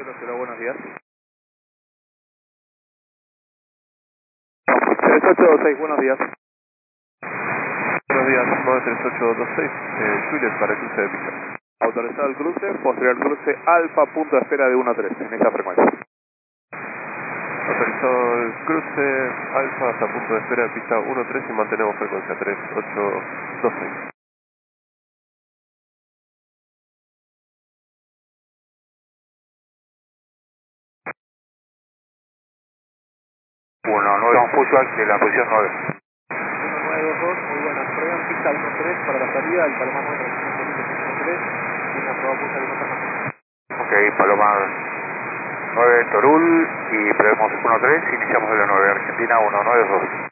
00, buenos días. 3826, buenos días. Buenos días, 93826, Juliet para el cruce de pista. Autorizado el cruce, posterior al cruce Alfa, punto de espera de 1-3, en esta frecuencia. Autorizado el cruce Alfa hasta punto de espera de pista 1-3 y mantenemos frecuencia 3826. Fusual de la posición 9. 1922, muy buenas. Prueban pista 1-3 para la salida, el Paloma 9 1-3, y una prueba pulsa de información. Ok, Paloma 9 Torul y prevemos 1-3, iniciamos de la 9 Argentina 192.